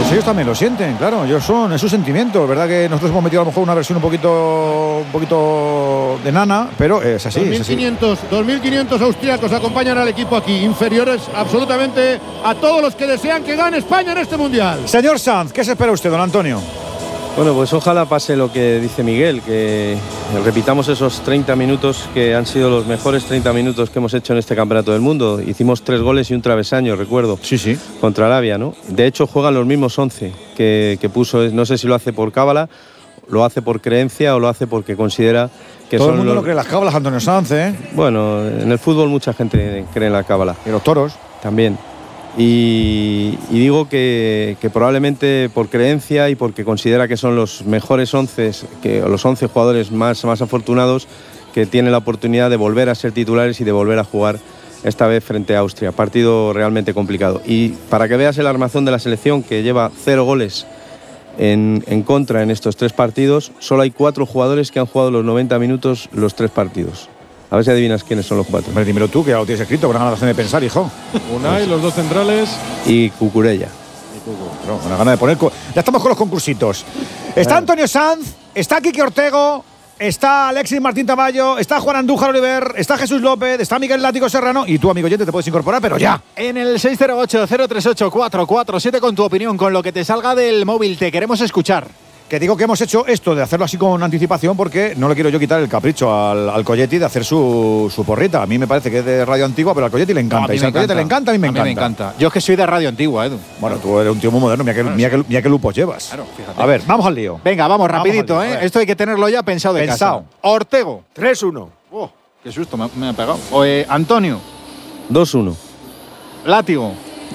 Pues ellos también lo sienten, claro, es su sentimiento. Es verdad que nosotros hemos metido a lo mejor una versión un poquito de nana, pero es así. 2.500 austríacos acompañan al equipo aquí, inferiores absolutamente a todos los que desean que gane España en este Mundial. Señor Sanz, ¿qué se espera usted, don Antonio? Bueno, pues ojalá pase lo que dice Miguel, que repitamos esos 30 minutos que han sido los mejores 30 minutos que hemos hecho en este Campeonato del Mundo. Hicimos 3 goles y un travesaño, recuerdo. Sí. Contra Arabia, ¿no? De hecho, juegan los mismos 11 que puso. No sé si lo hace por cábala, lo hace por creencia o lo hace porque considera que todo son el mundo los... no cree en las cábalas, Antonio Sanz, ¿eh? Bueno, en el fútbol mucha gente cree en la cábala. Y los toros. También. Y digo que probablemente por creencia y porque considera que son los mejores 11, los 11 jugadores más afortunados que tienen la oportunidad de volver a ser titulares y de volver a jugar esta vez frente a Austria. Partido realmente complicado. Y para que veas el armazón de la selección, que lleva 0 goles en contra en estos 3 partidos, solo hay 4 jugadores que han jugado los 90 minutos los 3 partidos. A ver si adivinas quiénes son los 4. Hombre, dímelo tú, que ya lo tienes escrito, con una gana de pensar, hijo. Unai, los 2 centrales. Y Cucurella. No, una gana de poner... Ya estamos con los concursitos. Está Antonio Sanz, está Quique Ortego, está Alexis Martín Tamayo, está Juan Andújar Oliver, está Jesús López, está Miguel Látigo Serrano y tú, amigo oyente, te puedes incorporar, pero ya. En el 608-038-447 con tu opinión, con lo que te salga del móvil, te queremos escuchar. Que digo que hemos hecho esto de hacerlo así con anticipación porque no le quiero yo quitar el capricho al Colletti de hacer su porrita. A mí me parece que es de radio antigua, pero al Colletti le encanta. No, y si al Colletti le encanta, a mí me encanta. Yo es que soy de radio antigua, Edu. Bueno, tú eres un tío muy moderno, mira qué lupos llevas. Claro, fíjate. A ver, vamos al lío. Venga, vamos rapidito, ¿eh? Esto hay que tenerlo ya pensado de casa. Ortego. 3-1. Oh, qué susto, me ha pegado. Antonio. 2-1. Látigo.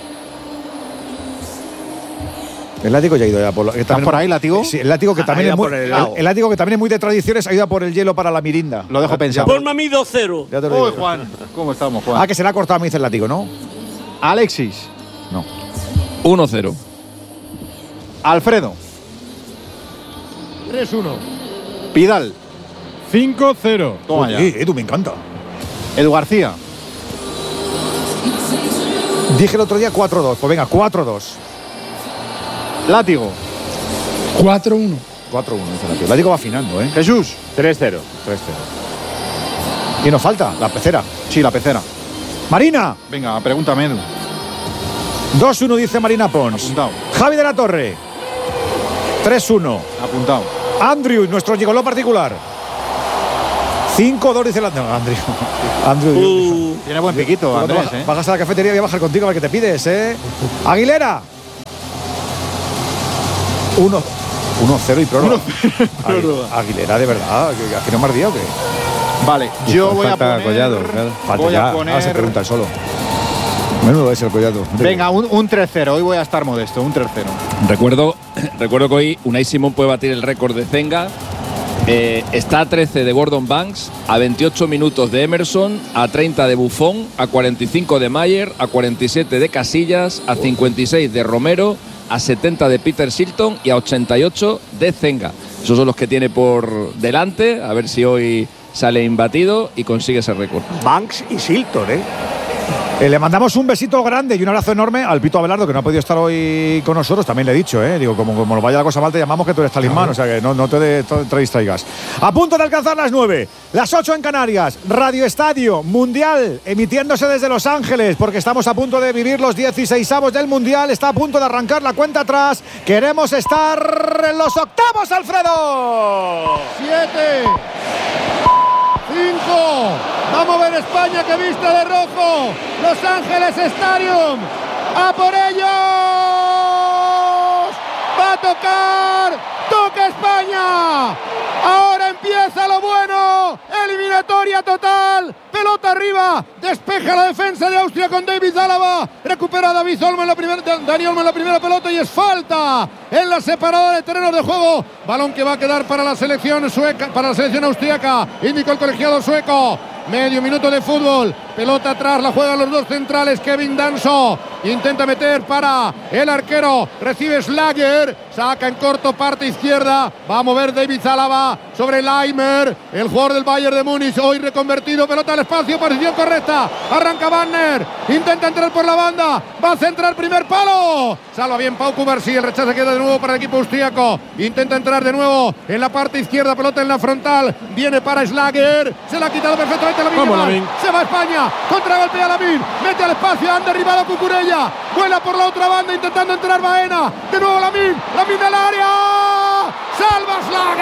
El Látigo ya ha ido ya por... ¿Estás por ahí, Látigo? Sí, el Látigo que también es muy... El Látigo que también es muy de tradiciones, ha ido a por el hielo para la mirinda. Lo dejo pensar. Ponme a mí 2-0. Ya te lo digo. Uy, Juan. ¿Cómo estamos, Juan? Ah, que se le ha cortado, me dice el Látigo, ¿no? Alexis. No. 1-0. Alfredo. 3-1. Pidal. 5-0. Toma ya. Edu, me encanta. Edu García. Dije el otro día 4-2. Pues venga, 4-2. Látigo. 4-1. 4-1, dice Látigo. Látigo va afinando, ¿eh? Jesús. 3-0. 3-0. ¿Quién nos falta? La pecera. Sí, la pecera. Marina. Venga, pregúntame, Edu. 2-1 dice Marina Pons. Apuntado. Javi de la Torre. 3-1. Apuntado. Andrew, nuestro gigoló particular. 5-2 dice Andrew. Tiene buen piquito, Andrés, ¿eh? Bajas a la cafetería, voy a bajar contigo a ver qué te pides, ¿eh? Aguilera. 1-0 y prórroga. Aguilera, de verdad. ¿Aquí no me ardía o qué? Vale, yo voy a poner... Collado, claro. Voy a poner... Ahora se pregunta el solo. Menudo es el Collado. Venga, un 3-0. Hoy voy a estar modesto, un 3-0. Recuerdo que hoy Unai Simón puede batir el récord de Zenga. Está a 13 de Gordon Banks, a 28 minutos de Emerson, a 30 de Buffon, a 45 de Mayer, a 47 de Casillas, a 56 de Romero, a 70 de Peter Shilton y a 88 de Zenga. Esos son los que tiene por delante, a ver si hoy sale imbatido y consigue ese récord. Banks y Shilton, ¿eh? Le mandamos un besito grande y un abrazo enorme al Pito Abelardo, que no ha podido estar hoy con nosotros. También le he dicho, digo, como nos vaya la cosa mal, te llamamos, que tú eres talismán, o sea que no te distraigas. A punto de alcanzar las 9, las 8 en Canarias, Radio Estadio Mundial, emitiéndose desde Los Ángeles, porque estamos a punto de vivir los 16avos del Mundial. Está a punto de arrancar la cuenta atrás. Queremos estar en los octavos, Alfredo. 7. 5. Vamos a ver España que viste de rojo. Los Ángeles Stadium. ¡A por ellos! ¡Va a tocar! ¡Toca España! Ahora empieza lo bueno. Eliminatoria total. Pelota arriba. Despeja la defensa de Austria con David Alaba. Recupera David Olmo en la primera, Dani Olmo en la primera pelota y es falta en la separadora de terrenos de juego. Balón que va a quedar para la selección sueca, para la selección austríaca. Indicó el colegiado sueco. Medio minuto de fútbol. Pelota atrás, la juegan los dos centrales. Kevin Danso intenta meter para el arquero. Recibe Schlager. Saca en corto, parte izquierda. Va a mover David Alaba. sobre Leimer, el jugador del Bayern de Múnich, hoy reconvertido, pelota al espacio, posición correcta, arranca Wagner, intenta entrar por la banda, va a centrar primer palo, salva bien Pau Cubarsí, el rechazo queda de nuevo para el equipo austríaco, intenta entrar de nuevo en la parte izquierda, pelota en la frontal, viene para Schlager, se la ha quitado perfectamente Lamine, se va a España, contragolpea Lamine, mete al espacio, han derribado a Cucurella, vuela por la otra banda intentando entrar Baena, de nuevo Lamine al área, salva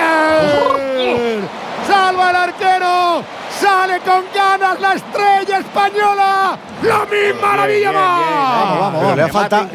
Schlager, salva el arquero, sale con ganas la estrella española, Lamine maravilla más. Pero le falta.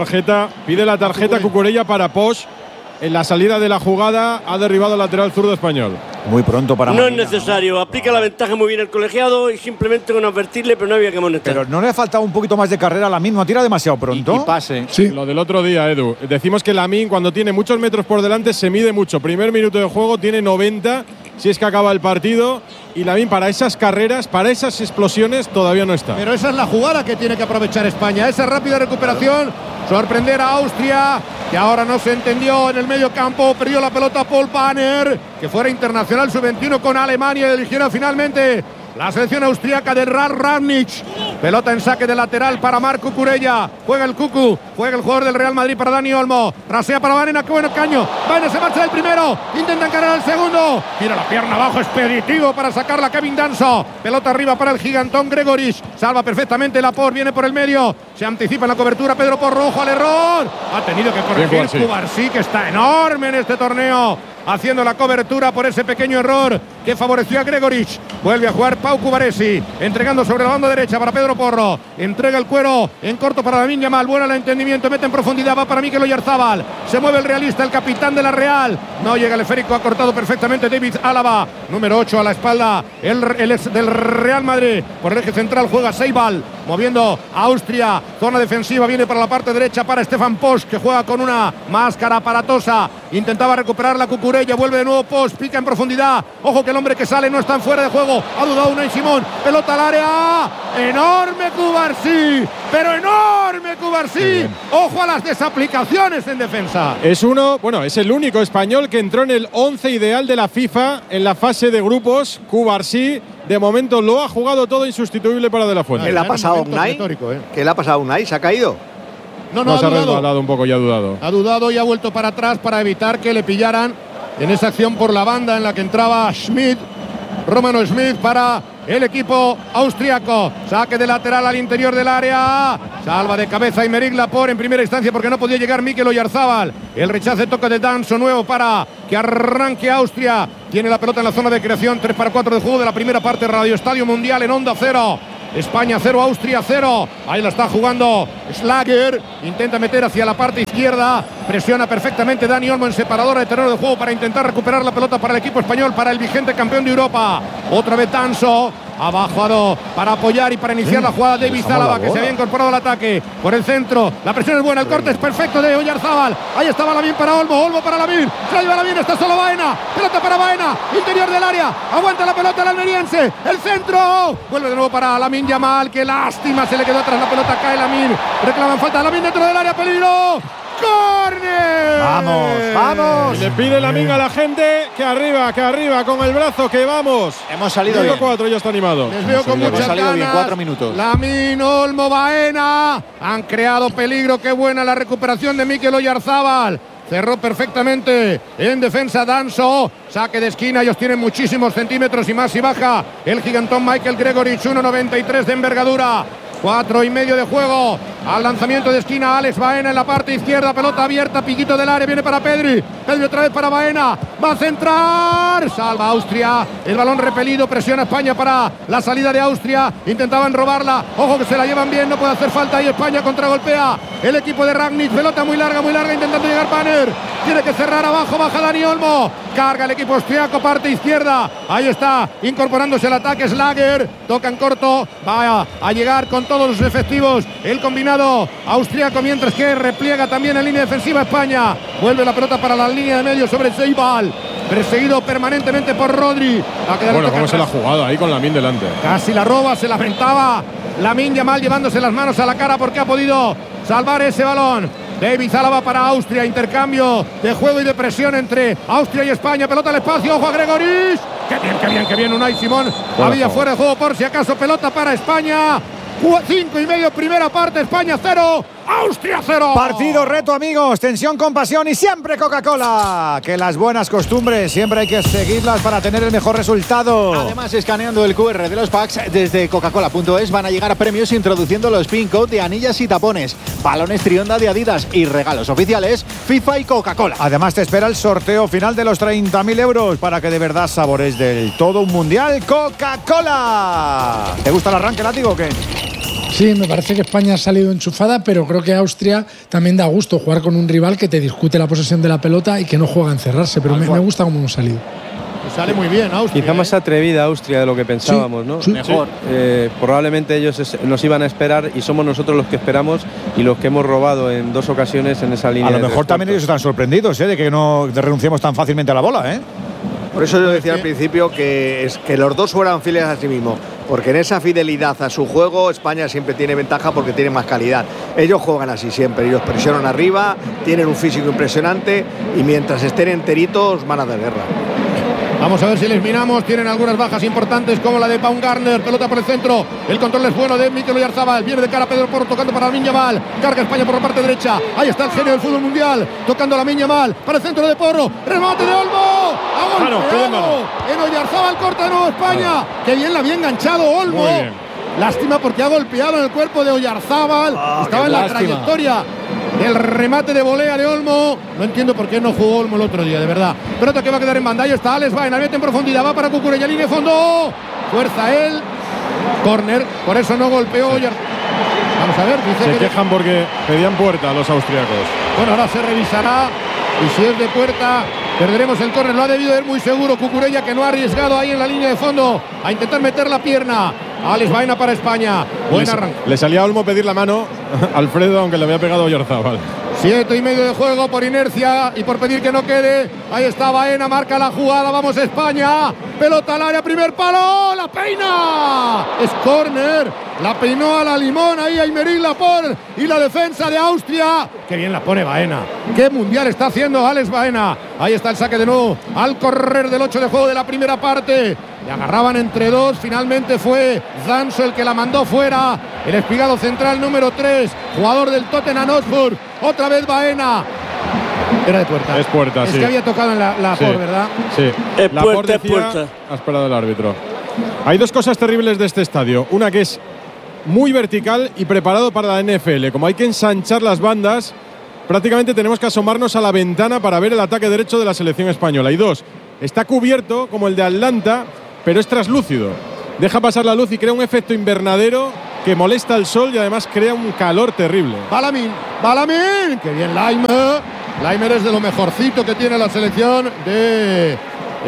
Pide la tarjeta Cucurella para Posch. En la salida de la jugada ha derribado el lateral zurdo español. Muy pronto para No es necesario, aplica la ventaja muy bien el colegiado y simplemente con advertirle, pero no había que amonestar. Pero no le ha faltado un poquito más de carrera a Lamine, ¿no tira demasiado pronto? Y pase. Sí. Lo del otro día, Edu. Decimos que Lamine, cuando tiene muchos metros por delante, se mide mucho. Primer minuto de juego tiene 90, si es que acaba el partido. Y Lamine, para esas carreras, para esas explosiones, todavía no está. Pero esa es la jugada que tiene que aprovechar España. Esa rápida recuperación, sorprender a Austria, que ahora no se entendió en el medio campo. Perdió la pelota Paul Banner, que fuera internacional sub-21 con Alemania, y eligiera finalmente la selección austríaca de Rangnick. Pelota en saque de lateral para Marc Cucurella. Juega el Cucu, juega el jugador del Real Madrid para Dani Olmo. Rasea para Baena, qué bueno caño. Baena se marcha del primero, intenta encarar al segundo. Tira la pierna abajo, expeditivo para sacarla Kevin Danso. Pelota arriba para el gigantón Gregoric. Salva perfectamente Laporte, viene por el medio. Se anticipa en la cobertura Pedro Porro, ojo al error. Ha tenido que corregir Cubarsí, que está enorme en este torneo, haciendo la cobertura por ese pequeño error que favoreció a Gregoric. Vuelve a jugar Pau Cubarsí, entregando sobre la banda derecha para Pedro Porro. Entrega el cuero en corto para Lamine Yamal. Bueno el entendimiento, mete en profundidad, va para Mikel Oyarzabal. Se mueve el realista, el capitán de la Real. No llega el esférico, ha cortado perfectamente David Álava. Número 8 a la espalda, el ex del Real Madrid. Por el eje central juega Seibal, moviendo a Austria. Zona defensiva, viene para la parte derecha para Stefan Posch, que juega con una máscara aparatosa. Intentaba recuperar la Cucurella, vuelve de nuevo Posch, pica en profundidad. Ojo que el hombre que sale no está en fuera de juego. Ha dudado Unai Simón, pelota al área. Enorme Cubarsí, pero enorme Cubarsí. Ojo a las desaplicaciones en defensa. Es el único español que entró en el 11 ideal de la FIFA en la fase de grupos. Cubarsí, de momento lo ha jugado todo, insustituible para De La Fuente. ¿Qué le ha pasado a Unai? ¿Qué le ha pasado a Unai? ¿Se ha caído? No, se ha resbalado un poco y ha dudado. Ha dudado y ha vuelto para atrás para evitar que le pillaran en esa acción por la banda en la que entraba Schmidt, Romano Schmidt, para el equipo austriaco. Saque de lateral al interior del área. Salva de cabeza Aymeric Laporte en primera instancia porque no podía llegar Mikel Oyarzabal. El rechace, toque de Danso nuevo para que arranque Austria. Tiene la pelota en la zona de creación. 3-4 de juego de la primera parte. Radio Estadio Mundial en Onda Cero. España 0, Austria 0. Ahí la está jugando Schlager. Intenta meter hacia la parte izquierda. Presiona perfectamente Dani Olmo en separadora de terreno de juego para intentar recuperar la pelota para el equipo español, para el vigente campeón de Europa. Otra vez Danso. Ha bajado para apoyar y para iniciar la jugada David Álava, que se había incorporado al ataque por el centro. La presión es buena, el corte es perfecto de Oyarzabal. Ahí estaba Lamine para Olmo, Olmo para Lamine. Se la lleva Lamine, está solo Baena. Pelota para Baena, interior del área. Aguanta la pelota el almeriense. El centro. Vuelve de nuevo para Lamine Yamal. Qué lástima, se le quedó atrás la pelota. Cae Lamine. Reclaman falta. Lamine dentro del área, peligro. ¡Córner! ¡Vamos! Y le pide Lamine a la gente que arriba, con el brazo, que vamos. Hemos salido bien. 4, ya está animado. Les veo con muchas ganas. Bien, 4 minutos. Lamine, Olmo, Baena. Han creado peligro. Qué buena la recuperación de Mikel Oyarzabal. Cerró perfectamente en defensa Danso. Saque de esquina, ellos tienen muchísimos centímetros y más y baja. El gigantón Michael Gregoric, 1,93 de envergadura. 4,5 de juego. Al lanzamiento de esquina, Alex Baena en la parte izquierda. Pelota abierta, piquito del área. Viene para Pedri. Pedri otra vez para Baena. Va a centrar. Salva Austria. El balón repelido. Presiona España para la salida de Austria. Intentaban robarla. Ojo que se la llevan bien. No puede hacer falta. Y España contragolpea. El equipo de Rangnick. Pelota muy larga. Intentando llegar Banner. Tiene que cerrar abajo. Baja Dani Olmo. Carga el equipo austriaco. Parte izquierda. Ahí está. Incorporándose el ataque Schlager. Toca en corto. Va a llegar con todos los efectivos el combinado austriaco, mientras que repliega también en línea defensiva España. Vuelve la pelota para la línea de medio sobre Seibal, perseguido permanentemente por Rodri. Bueno, cómo se la ha jugado ahí con Lamine delante. Casi la roba, se la aventaba Lamine Yamal, llevándose las manos a la cara porque ha podido salvar ese balón. David Alaba para Austria. Intercambio de juego y de presión entre Austria y España. Pelota al espacio. Ojo a Gregoris. Qué bien. Unai Simón. Había fuera de juego por si acaso. Pelota para España. 5:30 primera parte. España 0. Austria 0. Partido, reto, amigos. Tensión con pasión y siempre Coca-Cola. Que las buenas costumbres siempre hay que seguirlas para tener el mejor resultado. Además, escaneando el QR de los packs desde coca-cola.es van a llegar a premios introduciendo los pin code de anillas y tapones, balones Trionda de Adidas y regalos oficiales FIFA y Coca-Cola. Además, te espera el sorteo final de los 30.000 euros para que de verdad sabores del todo un mundial Coca-Cola. ¿Te gusta el arranque, Látigo, o qué? Sí, me parece que España ha salido enchufada, pero creo que Austria también da gusto jugar con un rival que te discute la posesión de la pelota y que no juega a encerrarse, pero me gusta cómo hemos salido. Sale muy bien Austria. Quizá más atrevida Austria de lo que pensábamos, ¿no? Sí. Mejor. Probablemente ellos nos iban a esperar y somos nosotros los que esperamos y los que hemos robado en 2 ocasiones en esa línea. A lo mejor también ellos están sorprendidos, de que no renunciemos tan fácilmente a la bola, Por eso yo decía al principio que los dos fueran fieles a sí mismos, porque en esa fidelidad a su juego España siempre tiene ventaja porque tiene más calidad. Ellos juegan así siempre, ellos presionan arriba, tienen un físico impresionante y mientras estén enteritos van a dar guerra. Vamos a ver si les miramos. Tienen algunas bajas importantes como la de Baumgartner. Pelota por el centro. El control es bueno de Mikel Oyarzabal. Viene de cara a Pedro Porro tocando para Lamine Yamal. Carga España por la parte derecha. Ahí está el genio del fútbol mundial. Tocando a Lamine Yamal. Para el centro de Porro. Remate de Olmo. ¡Ha golpeado! En Oyarzabal corta de nuevo España. Qué bien la había enganchado Olmo. Muy bien. Lástima porque ha golpeado en el cuerpo de Oyarzabal. Estaba en la trayectoria del remate de volea de Olmo. No entiendo por qué no jugó Olmo el otro día, de verdad. Pelota que va a quedar en banda. Ahí está Alex Baena, mete en profundidad, va para Cucurella, línea de fondo. Fuerza él. Córner, por eso no golpeó Oyarzabal. Vamos a ver, dice Se que quejan porque pedían puerta a los austriacos. bueno, ahora se revisará. Y si es de puerta, perderemos el córner. Lo ha debido ver muy seguro Cucurella, que no ha arriesgado ahí en la línea de fondo a intentar meter la pierna. Alex Baena para España. Buen arranque. Le salía a Olmo pedir la mano a Alfredo, aunque le había pegado Oyarzabal. 7:30 de juego por inercia y por pedir que no quede. Ahí está Baena, marca la jugada. Vamos España. Pelota al área, primer palo. La peina. Es córner. La peinó a la limón ahí Aymeric Laporte y la defensa de Austria. Qué bien la pone Baena. Qué mundial está haciendo Alex Baena. Ahí está el saque de nuevo al correr del 8 de juego de la primera parte. Le agarraban entre dos. Finalmente fue Danso el que la mandó fuera. El espigado central número 3. Jugador del Tottenham Hotspur. Otra vez Baena. Era de puerta. Es puerta, es sí. Que había tocado en la Sí. por, ¿verdad? Sí. Es La puerta, es decía, puerta. ha esperado el árbitro. Hay 2 cosas terribles de este estadio. Una que es muy vertical y preparado para la NFL. Como hay que ensanchar las bandas, prácticamente tenemos que asomarnos a la ventana para ver el ataque derecho de la selección española. Y 2, está cubierto como el de Atlanta, pero es traslúcido. Deja pasar la luz y crea un efecto invernadero que molesta al sol y además crea un calor terrible. Balamin. Qué bien Laimer. Laimer es de lo mejorcito que tiene la selección de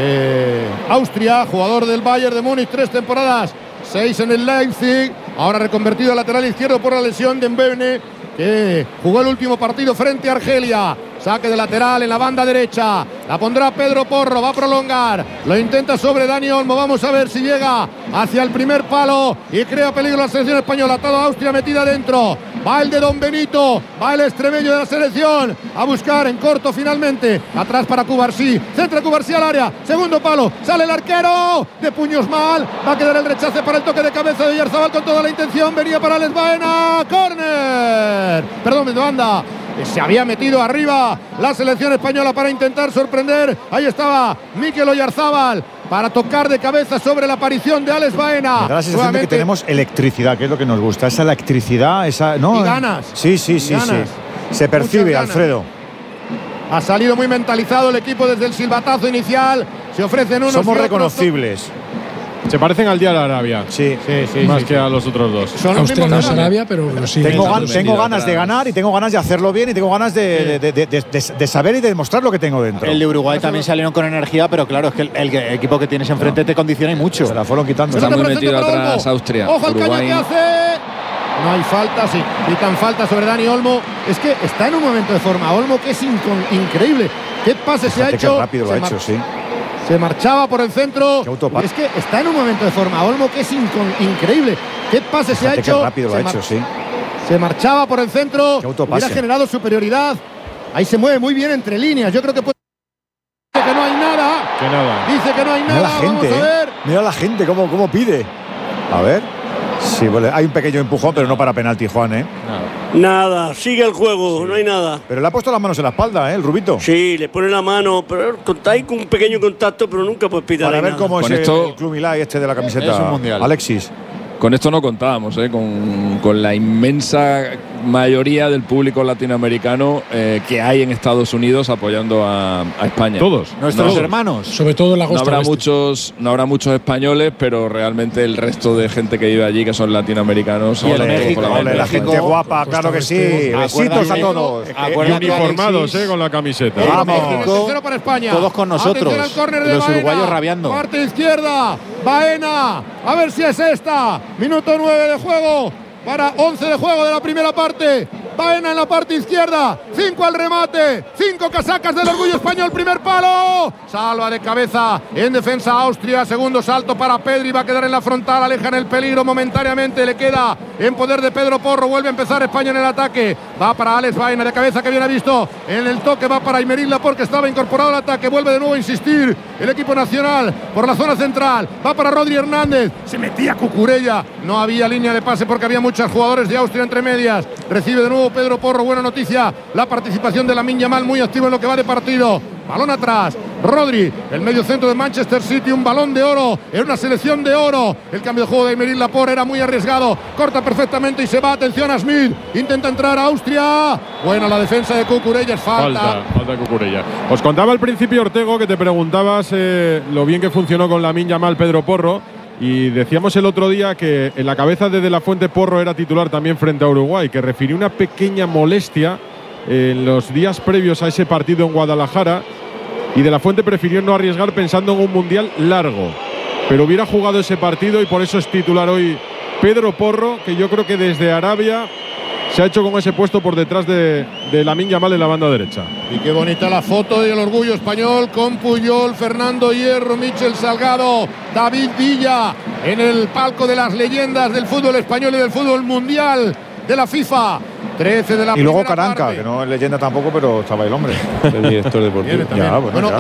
Austria. Jugador del Bayern de Múnich, 3 temporadas. 6 en el Leipzig. Ahora reconvertido a lateral izquierdo por la lesión de Mbene, que jugó el último partido frente a Argelia. Saque de lateral en la banda derecha. La pondrá Pedro Porro. Va a prolongar. Lo intenta sobre Dani Olmo. Vamos a ver si llega hacia el primer palo y crea peligro la selección española. Toda Austria metida dentro. Va el de Don Benito. Va el extremeño de la selección. A buscar en corto finalmente. Atrás para Cubarsí. Centra Cubarsí al área. Segundo palo. Sale el arquero. De puños mal. Va a quedar el rechace para el toque de cabeza de Oyarzabal con toda la intención. Venía para Alex Baena. Córner. Perdón, de banda. Se había metido arriba la selección española para intentar sorprender. Ahí estaba Mikel Oyarzabal para tocar de cabeza sobre la aparición de Alex Baena. Me da la sensación de que tenemos electricidad, que es lo que nos gusta. Esa electricidad, esa. ¿no? Y ganas. Sí. Ganas. Se percibe, Alfredo. Ha salido muy mentalizado el equipo desde el silbatazo inicial. Se ofrecen unos. Somos reconocibles. Se parecen al día de Arabia. Sí. Más que a los otros dos. Son los Austria mismos no es Arabia, pero sí. Tengo ganas de ganar y tengo ganas de hacerlo bien y tengo ganas de saber y de demostrar lo que tengo dentro. El de Uruguay también salieron con energía, pero claro, es que el equipo que tienes enfrente te condiciona y mucho. Se la fueron quitando. Está muy metido atrás Austria. Ojo al caño Uruguay. que hace. No hay falta, sí. Pitan falta sobre Dani Olmo. Es que está en un momento de forma Olmo que es increíble. ¿Qué pase se ha hecho? Qué rápido lo ha hecho, sí. Se marchaba por el centro. Y es que está en un momento de forma Olmo que es increíble. ¿Qué pase se ha hecho? Qué rápido lo ha hecho, sí. Se marchaba por el centro. Hubiera generado superioridad. Ahí se mueve muy bien entre líneas. Yo creo que puede. Dice que no hay nada. Dice que no hay nada. Mira la gente, vamos a ver. Mira la gente cómo pide. A ver. Sí, vale. Hay un pequeño empujón, pero no para penalti, Juan, ¿eh? Nada, sigue el juego, no hay nada. Pero le ha puesto las manos en la espalda, ¿eh? El Rubito. Sí, le pone la mano, pero ahí con un pequeño contacto, pero nunca puedes pitar. Para ver nada. cómo es el Club Milán de la camiseta. Es un mundial. Alexis. Con esto no contábamos, con la inmensa mayoría del público latinoamericano que hay en Estados Unidos apoyando a España. Todos. Nuestros hermanos. Sobre todo en la costa oeste. No habrá muchos españoles, pero realmente el resto de gente que vive allí, que son latinoamericanos. Y en México, la gente guapa, claro que sí. Besitos a todos. Y uniformados, con la camiseta. Vamos. Tercero para España. Todos con nosotros. Los uruguayos rabiando. Parte izquierda. Baena. A ver si es esta. Minuto 9 de juego. Para 11 de juego de la primera parte. Baena en la parte izquierda. 5 al remate. 5 casacas del orgullo español. Primer palo. Salva de cabeza en defensa Austria. Segundo salto para Pedri. Va a quedar en la frontal. Alejan el peligro momentáneamente. Le queda en poder de Pedro Porro. Vuelve a empezar España en el ataque. Va para Alex Baena de cabeza, que bien ha visto. En el toque va para Aymeric Laporte, que estaba incorporado al ataque. Vuelve de nuevo a insistir el equipo nacional por la zona central. Va para Rodri Hernández. Se metía Cucurella. No había línea de pase porque había muchos jugadores de Austria entre medias. Recibe de nuevo Pedro Porro. Buena noticia. La participación de Lamine Yamal, muy activo en lo que va de partido. Balón atrás. Rodri, el medio centro de Manchester City. Un balón de oro. Era una selección de oro. El cambio de juego de Aymeric Laporte era muy arriesgado. Corta perfectamente y se va. Atención a Smith. Intenta entrar a Austria. Buena la defensa de Cucurella. Es falta Cucurella. Os contaba al principio, Ortego, que te preguntabas lo bien que funcionó con Lamine Yamal Pedro Porro. Y decíamos el otro día que en la cabeza de la Fuente Porro era titular también frente a Uruguay, que refirió una pequeña molestia en los días previos a ese partido en Guadalajara, y de la Fuente prefirió no arriesgar pensando en un mundial largo, pero hubiera jugado ese partido y por eso es titular hoy Pedro Porro, que yo creo que desde Arabia se ha hecho con ese puesto por detrás de Lamine Yamal en la banda derecha. Y qué bonita la foto del orgullo español con Puyol, Fernando Hierro, Michel Salgado, David Villa en el palco de las leyendas del fútbol español y del fútbol mundial de la FIFA. 13 de la y luego primera Caranca, parte. que no es leyenda tampoco, pero estaba el hombre. El director deportivo. Bueno,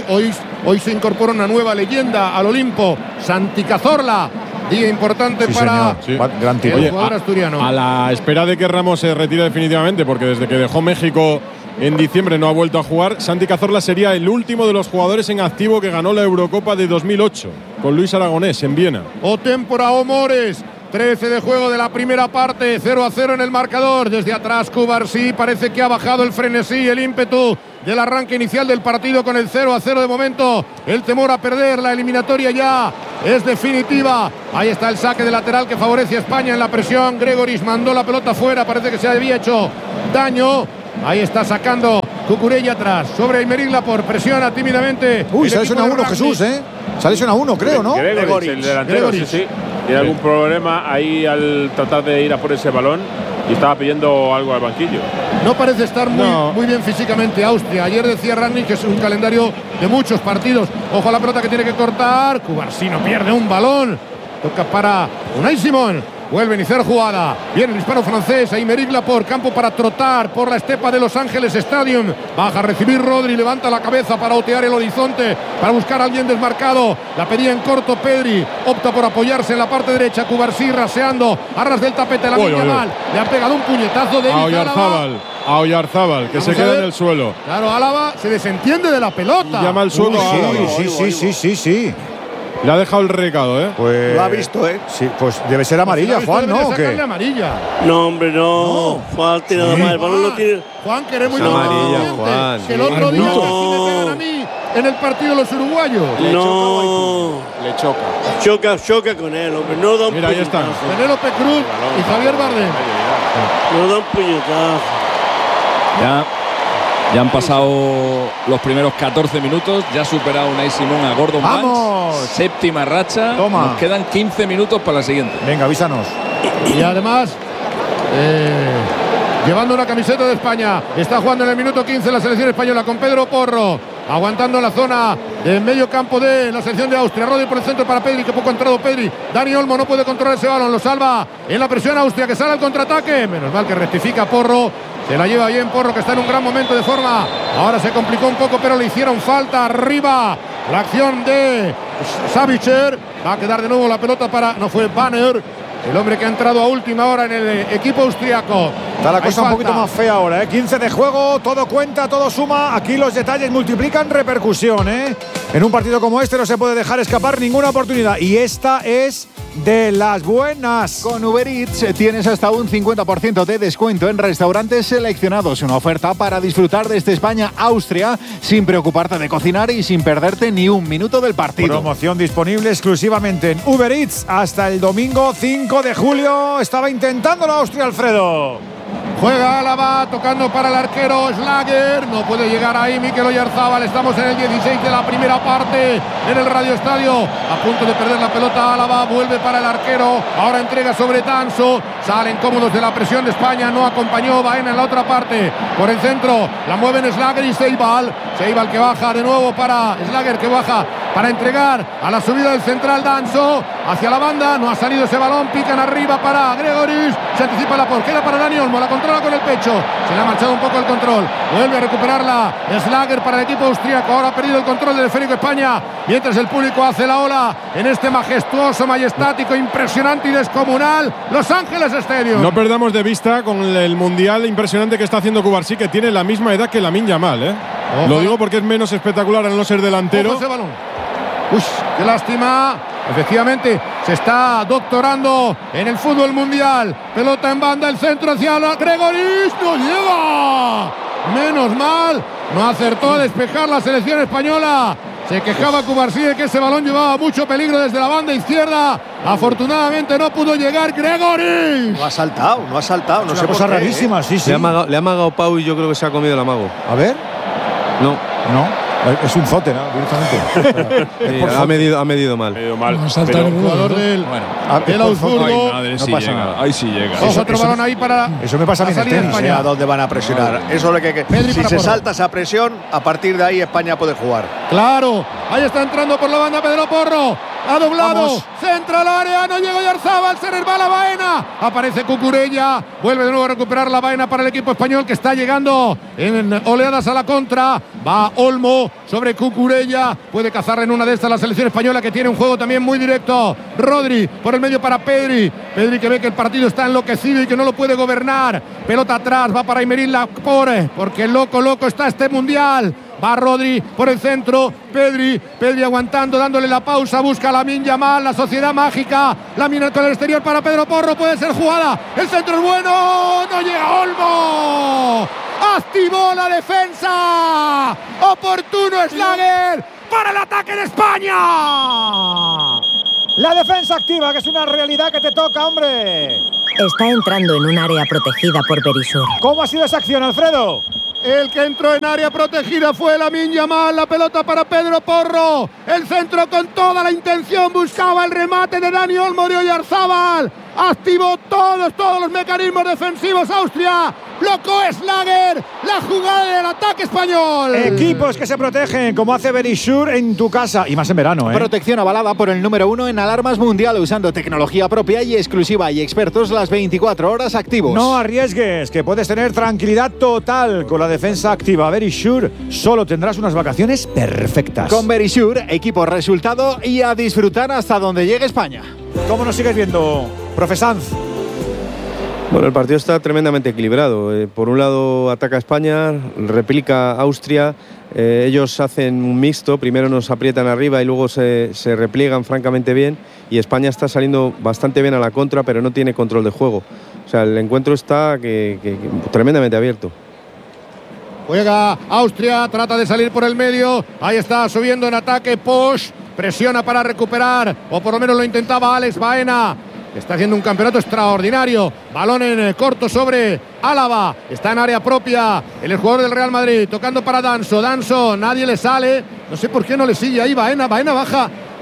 hoy se incorpora una nueva leyenda al Olimpo, Santi Cazorla. Día importante para gran tipo. el jugador asturiano. A la espera de que Ramos se retire definitivamente, porque desde que dejó México en diciembre no ha vuelto a jugar, Santi Cazorla sería el último de los jugadores en activo que ganó la Eurocopa de 2008 con Luis Aragonés en Viena. O témpora o mores. 13 de juego de la primera parte, 0-0 en el marcador. Desde atrás Cubarsí, parece que ha bajado el frenesí, el ímpetu del arranque inicial del partido con el 0-0 de momento. El temor a perder, la eliminatoria ya es definitiva. Ahí está el saque de lateral que favorece a España en la presión. Gregoris mandó la pelota fuera, parece que se había hecho daño. Ahí está sacando Cucurella atrás sobre Aymeric Laporte, presiona tímidamente. Uy, se ha lesionado uno, Jesús, Se ha lesionado uno, creo, ¿no? Gregoris, el delantero, sí. Tiene algún problema ahí al tratar de ir a por ese balón y estaba pidiendo algo al banquillo. No parece estar muy bien físicamente Austria. Ayer decía Rangnick que es un calendario de muchos partidos. Ojo a la pelota que tiene que cortar. Cubarsí no pierde un balón. Toca para Unai Simón. Vuelve a iniciar jugada. Viene el hispano francés. Aymeric Laporte. Campo para trotar por la estepa de Los Ángeles Stadium. Baja a recibir Rodri. Levanta la cabeza para otear el horizonte. Para buscar a alguien desmarcado. La pedía en corto Pedri. Opta por apoyarse en la parte derecha. Cubarsí raseando. Arras del tapete. Lamine Yamal. Le ha pegado un puñetazo de a Oyarzábal, que se queda en el suelo. Claro, Álava se desentiende de la pelota. Y llama al suelo a Álava. Sí. Le ha dejado el recado, Pues lo ha visto, Sí, pues debe ser amarilla, Juan, ¿no? ¿O qué? Amarilla. No, hombre, no. Falta nada más. El balón lo tiene. Juan, que eres muy amarilla, Juan. Que el otro día casi me pegan a mí en el partido los uruguayos. No. Le choca. Choca con él, hombre. No da un Mira, ahí están. Penélope Cruz y Javier Bardem. No da un puñetazo. Ya han pasado los primeros 14 minutos. Ya ha superado Unai Simón a Gordon Banks. Séptima racha. Toma. Nos quedan 15 minutos para la siguiente. Venga, avísanos. Y además, llevando una camiseta de España. Está jugando en el minuto 15 la selección española con Pedro Porro, aguantando la zona de medio campo de la selección de Austria. Rodri por el centro para Pedri, que poco ha entrado Pedri. Dani Olmo no puede controlar ese balón, lo salva en la presión Austria, que sale al contraataque. Menos mal que rectifica Porro, se la lleva bien Porro, que está en un gran momento de forma. Ahora se complicó un poco, pero le hicieron falta arriba. La acción de Sabitzer, va a quedar de nuevo la pelota para, no fue Banner, el hombre que ha entrado a última hora en el equipo austriaco. Está la cosa un poquito más fea ahora, 15 de juego, todo cuenta, todo suma. Aquí los detalles multiplican repercusión, En un partido como este no se puede dejar escapar ninguna oportunidad. Y esta es de las buenas. Con Uber Eats tienes hasta un 50% de descuento en restaurantes seleccionados. Una oferta para disfrutar desde España-Austria sin preocuparte de cocinar y sin perderte ni un minuto del partido. Promoción disponible exclusivamente en Uber Eats hasta el domingo 5 de julio. Estaba intentándolo Austria, Alfredo. Juega Álava, tocando para el arquero Schlager. No puede llegar ahí Mikel Oyarzabal. Estamos en el 16 de la primera parte en el Radio Estadio. A punto de perder la pelota Álava. Vuelve para el arquero. Ahora entrega sobre Danso. Salen cómodos de la presión de España. No acompañó Baena en la otra parte. Por el centro la mueven Schlager y Seibal. Seibal que baja de nuevo para Schlager, que baja para entregar a la subida del central Danso. Hacia la banda. No ha salido ese balón. Pican arriba para Gregoris. Se anticipa la porquera para Dani Olmo. La controla con el pecho, se le ha marchado un poco el control, vuelve a recuperarla Schlager para el equipo austríaco. Ahora ha perdido el control del esférico España, mientras el público hace la ola en este majestuoso, majestático, impresionante y descomunal Los Ángeles Stadium. No perdamos de vista con el mundial impresionante que está haciendo Cubarsí, que tiene la misma edad que Lamine Yamal, Lo digo porque es menos espectacular al no ser delantero. Ese balón. Uy, qué lástima. Efectivamente, se está doctorando en el fútbol mundial. Pelota en banda, el centro hacia la Gregoris. ¡No llega! Menos mal, no acertó a despejar la selección española. Se quejaba Cubarsí de que ese balón llevaba mucho peligro desde la banda izquierda. Afortunadamente no pudo llegar Gregoris. No ha saltado, no es sé, cosa rarísima, sí. Le ha amagado Pau y yo creo que se ha comido el amago. A ver. No. Es un zote, ¿no? Directamente. Ha medido mal. No salta el jugador del Augsburgo. No pasa nada. Ahí sí llega. Otro balón ahí para. Eso me pasa a mí en el tenis. ¿A dónde van a presionar? Eso es lo que si se salta esa presión, a partir de ahí España puede jugar. Claro. Ahí está entrando por la banda Pedro Porro. Ha doblado, centra al área, no llega Oyarzabal, se resbala Baena. Aparece Cucurella, vuelve de nuevo a recuperar la Baena para el equipo español, que está llegando en oleadas a la contra. Va Olmo sobre Cucurella, puede cazar en una de estas la selección española, que tiene un juego también muy directo. Rodri por el medio para Pedri. Pedri, que ve que el partido está enloquecido y que no lo puede gobernar. Pelota atrás, va para Aymeric Laporte, porque loco está este mundial. Va Rodri por el centro, Pedri aguantando, dándole la pausa, busca a Lamine Yamal, la sociedad mágica, Lamine con el exterior para Pedro Porro, puede ser jugada, el centro es bueno, no llega Olmo, activó la defensa, oportuno Schlager para el ataque de España. La defensa activa, que es una realidad que te toca, hombre. Está entrando en un área protegida por Berisur. ¿Cómo ha sido esa acción, Alfredo? El que entró en área protegida fue Lamine Yamal, la pelota para Pedro Porro, el centro con toda la intención, buscaba el remate de Dani Olmo de Oyarzabal, activó todos los mecanismos defensivos Austria, loco Schlager, la jugada del ataque español. Equipos que se protegen, como hace Berisur en tu casa, y más en verano, Protección avalada por el número 1 en alarmas mundial, usando tecnología propia y exclusiva y expertos las 24 horas activos. No arriesgues, que puedes tener tranquilidad total con la defensa activa. Berisur, solo tendrás unas vacaciones perfectas. Con Berisur, equipo, resultado y a disfrutar hasta donde llegue España. ¿Cómo nos sigues viendo, profe Sanz? Bueno, el partido está tremendamente equilibrado. Por un lado ataca España, replica Austria. Ellos hacen un mixto, primero nos aprietan arriba y luego se repliegan francamente bien. Y España está saliendo bastante bien a la contra, pero no tiene control de juego. O sea, el encuentro está tremendamente abierto. Juega Austria, trata de salir por el medio. Ahí está subiendo en ataque Posch. Presiona para recuperar, o por lo menos lo intentaba Alex Baena. Está haciendo un campeonato extraordinario. Balón en corto sobre Álava. Está en área propia el jugador del Real Madrid. Tocando para Danso. Danso, nadie le sale. No sé por qué no le sigue ahí Baena. Baena baja.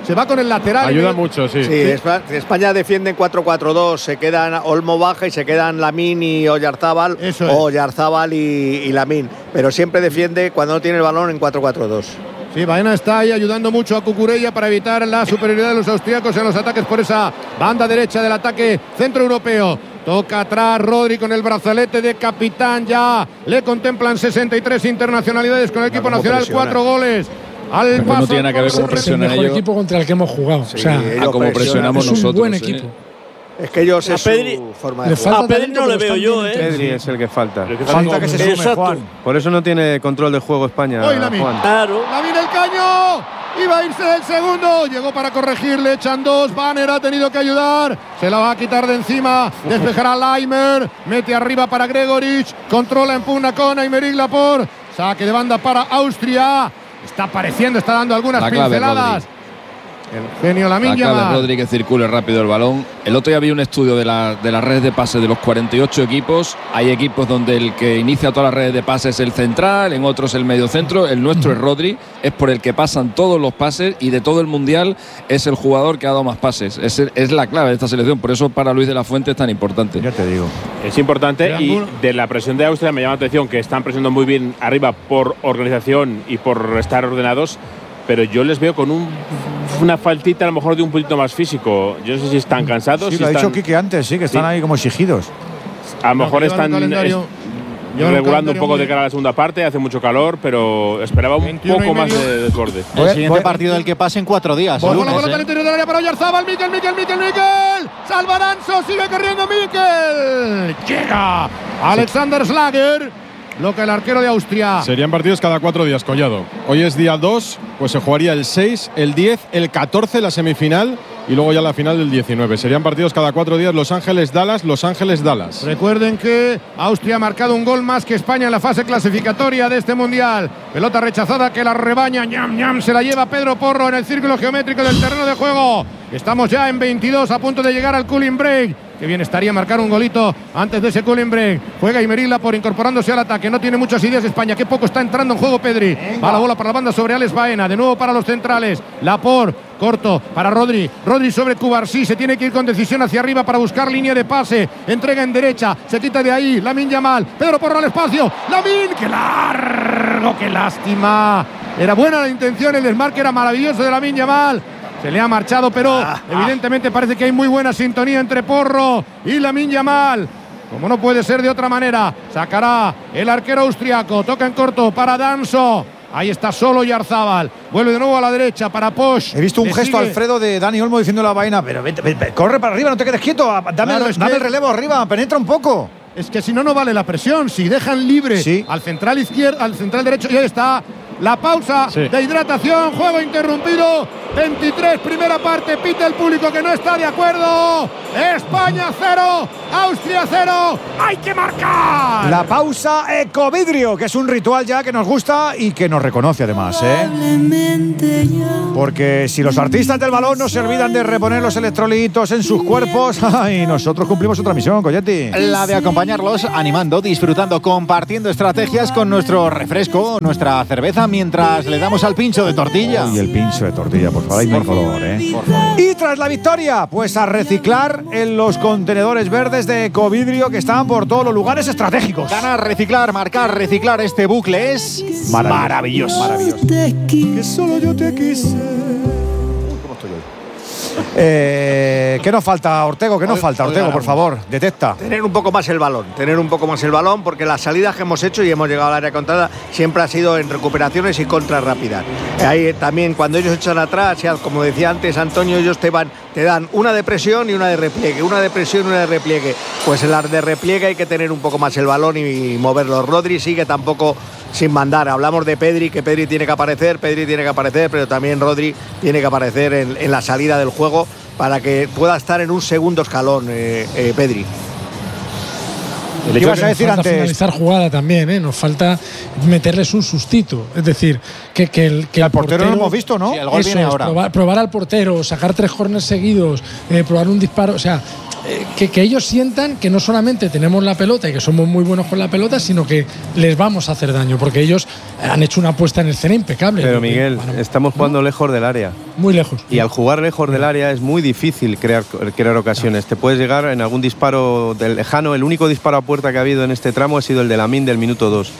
se va con el lateral. Ayuda mucho, sí. España defiende en 4-4-2, se quedan Olmo baja y se quedan Lamine y Oyarzábal, o Oyarzábal y Lamine, pero siempre defiende cuando no tiene el balón en 4-4-2. Sí, Baena está ahí ayudando mucho a Cucurella para evitar la superioridad de los austríacos en los ataques por esa banda derecha del ataque centroeuropeo. Toca atrás Rodri con el brazalete de capitán, ya le contemplan 63 internacionalidades con el equipo nacional, 4 goles. Al paso, no tiene nada que ver cómo presionan ellos. Es el mejor equipo contra el que hemos jugado. Sí, o sea, como presionamos es un nosotros. buen equipo. Es que ellos es Pedri, su forma de jugar. A Pedri no le veo yo, Pedri es el que falta. Falta que se sume, Juan. Por eso no tiene control de juego España, Juan. Claro. Lamine el caño. Iba a irse del segundo. Llegó para corregirle. Echan dos. Banner ha tenido que ayudar. Se la va a quitar de encima. Despejará Laimer. Mete arriba para Gregoric. Controla, impugna con Aymeric Laporte. Saque de banda para Austria. Está apareciendo, está dando algunas pinceladas. El genio Lamine Yamal. Rodri que circule rápido el balón. El otro día había un estudio de las redes de pases de los 48 equipos. Hay equipos donde el que inicia todas las redes de pases es el central, en otros el mediocentro. El nuestro es Rodri, es por el que pasan todos los pases y de todo el mundial es el jugador que ha dado más pases. Es la clave de esta selección, por eso para Luis de la Fuente es tan importante. Ya te digo. Es importante y de la presión de Austria me llama la atención que están presionando muy bien arriba por organización y por estar ordenados. Pero yo les veo con una faltita a lo mejor de un poquito más físico. Yo no sé si están cansados. Sí, lo ha dicho Quique antes, sí, que están ahí como exigidos. A lo mejor están regulando un poco de cara a la segunda parte, hace mucho calor, pero esperaba un poco más de desborde. El siguiente partido del que pase en 4 días. Con la pelota al interior del área para Oyarzábal. Mikel. Salva Danso, sigue corriendo Mikel. Llega Alexander Schlager. Lo que el arquero de Austria. Serían partidos cada 4 días, Collado. Hoy es día 2, pues se jugaría el 6, el 10, el 14 la semifinal y luego ya la final del 19. Serían partidos cada 4 días, Los Ángeles-Dallas, Los Ángeles-Dallas. Recuerden que Austria ha marcado un gol más que España en la fase clasificatoria de este mundial. Pelota rechazada que la rebaña, se la lleva Pedro Porro en el círculo geométrico del terreno de juego. Estamos ya en 22, a punto de llegar al cooling break. Qué bien estaría marcar un golito antes de ese cooling break. Juega Aymeric Laporte incorporándose al ataque. No tiene muchas ideas España. Qué poco está entrando en juego Pedri. Va la bola para la banda sobre Alex Baena. De nuevo para los centrales. Laporte, corto para Rodri. Rodri sobre Cubarsí. Se tiene que ir con decisión hacia arriba para buscar línea de pase. Entrega en derecha. Se quita de ahí. Lamine Yamal. Pedro Porro al espacio. Lamine. ¡Qué largo! ¡Qué lástima! Era buena la intención. El desmarque era maravilloso de Lamine Yamal. Se le ha marchado, pero evidentemente parece que hay muy buena sintonía entre Porro y Lamine Yamal. Como no puede ser de otra manera, sacará el arquero austriaco. Toca en corto para Danso. Ahí está solo Oyarzábal. Vuelve de nuevo a la derecha para Posch. He visto un gesto, Alfredo, de Dani Olmo diciendo a la vaina, pero vete, corre para arriba, no te quedes quieto. Dame el relevo arriba, penetra un poco. Es que si no, no vale la presión. Si dejan libre al central izquierdo, al central derecho, y ahí está la pausa de hidratación. Juego interrumpido. 23, primera parte. Pita el público que no está de acuerdo. España 0, Austria 0. ¡Hay que marcar! La pausa Ecovidrio, que es un ritual ya que nos gusta y que nos reconoce además, Porque si los artistas del balón no se olvidan de reponer los electrolitos en sus cuerpos, y nosotros cumplimos otra misión, Colletti. La de acompañarlos, animando, disfrutando, compartiendo estrategias con nuestro refresco, nuestra cerveza, mientras le damos al pincho de tortilla. Y el pincho de tortilla, por favor, por favor, Y tras la victoria, pues a reciclar en los contenedores verdes de Ecovidrio que están por todos los lugares estratégicos. Ganar, reciclar, marcar, reciclar, este bucle es maravilloso. Maravilloso. Que solo yo te quise. ¿Cómo estoy hoy? ¿Qué nos falta, Ortego? ¿Qué nos falta, Ortego? Por favor, detecta. Tener un poco más el balón, porque las salidas que hemos hecho y hemos llegado al área contraria siempre ha sido en recuperaciones y contras rápidas. Ahí también, cuando ellos echan atrás, como decía antes Antonio, ellos te dan una de presión y una de repliegue, Pues en las de repliegue hay que tener un poco más el balón y moverlo. Rodri sigue tampoco sin mandar. Hablamos de Pedri, que Pedri tiene que aparecer, pero también Rodri tiene que aparecer en la salida del juego para que pueda estar en un segundo escalón Pedri. ¿Qué ibas a decir antes? Finalizar jugada también, nos falta meterles un sustito. Es decir, que el portero no lo hemos visto, ¿no? Sí, el gol viene ahora. Probar al portero, sacar 3 corners seguidos, probar un disparo. O sea, que ellos sientan que no solamente tenemos la pelota y que somos muy buenos con la pelota, sino que les vamos a hacer daño, porque ellos han hecho una puesta en escena impecable. Pero Miguel, estamos jugando lejos del área. Muy lejos. Y al jugar lejos del área es muy difícil crear ocasiones. Te puedes llegar en algún disparo del lejano. El único disparo a puerta que ha habido en este tramo ha sido el de Lamine del minuto 2.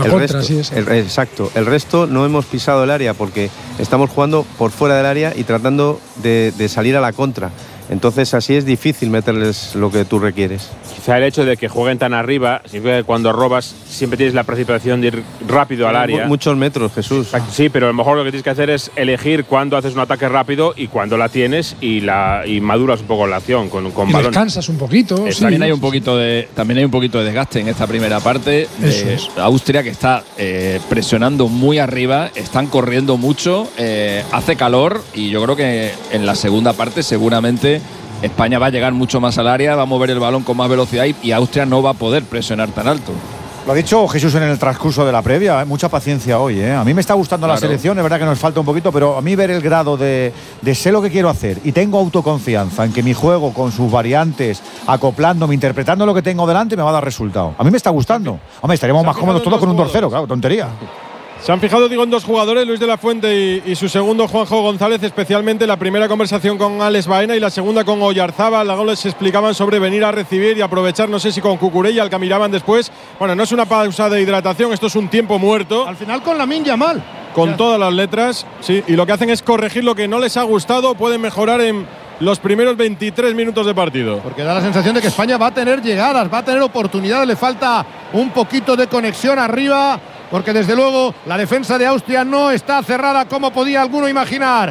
Exacto. El resto no hemos pisado el área porque estamos jugando por fuera del área y tratando de salir a la contra. Entonces así es difícil meterles lo que tú requieres. Quizá el hecho de que jueguen tan arriba significa que cuando robas siempre tienes la precipitación de ir rápido al área. Muchos metros, Jesús. Sí, pero a lo mejor lo que tienes que hacer es elegir cuándo haces un ataque rápido y cuándo la tienes y maduras un poco la acción con balón. Descansas un poquito. También hay un poquito de desgaste en esta primera parte. Austria, que está presionando muy arriba, están corriendo mucho, hace calor y yo creo que en la segunda parte seguramente España va a llegar mucho más al área, va a mover el balón con más velocidad y Austria no va a poder presionar tan alto. Lo ha dicho Jesús en el transcurso de la previa, mucha paciencia hoy. A mí me está gustando la selección, es verdad que nos falta un poquito, pero a mí ver el grado de sé lo que quiero hacer y tengo autoconfianza en que mi juego con sus variantes, acoplándome, interpretando lo que tengo delante, me va a dar resultado. A mí me está gustando. Hombre, estaríamos más cómodos todos con un 2-0, claro, tontería. Se han fijado, digo, en dos jugadores, Luis de la Fuente y su segundo, Juanjo González, especialmente la primera conversación con Alex Baena y la segunda con Oyarzábal. Luego les explicaban sobre venir a recibir y aprovechar, no sé si con Cucurella, al que miraban después. Bueno, no es una pausa de hidratación, esto es un tiempo muerto. Al final con Lamine Yamal. Con todas las letras, sí, y lo que hacen es corregir lo que no les ha gustado, pueden mejorar en los primeros 23 minutos de partido. Porque da la sensación de que España va a tener llegadas, va a tener oportunidades, le falta un poquito de conexión arriba, porque desde luego la defensa de Austria no está cerrada como podía alguno imaginar.